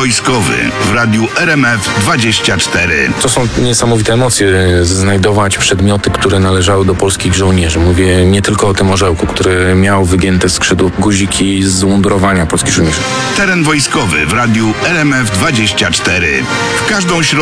wojskowy w radiu RMF24. To są niesamowite emocje, znajdować przedmioty, które należały do polskich żołnierzy. Mówię nie tylko o tym orzełku, który miał wygięte skrzydło, guziki z umundurowania polskich żołnierzy. Teren wojskowy w radiu RMF24. W każdą środę